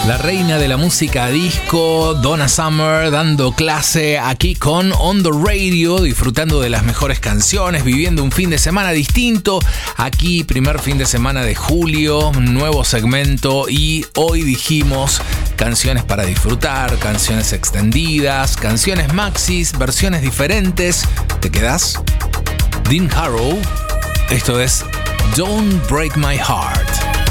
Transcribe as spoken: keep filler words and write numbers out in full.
La reina de la música disco, Donna Summer, dando clase aquí con On The Radio, disfrutando de las mejores canciones, viviendo un fin de semana distinto. Aquí, primer fin de semana de julio, nuevo segmento, y hoy dijimos canciones para disfrutar, canciones extendidas, canciones maxis, versiones diferentes. ¿Te quedás? Dean Harrow, esto es Don't Break My Heart.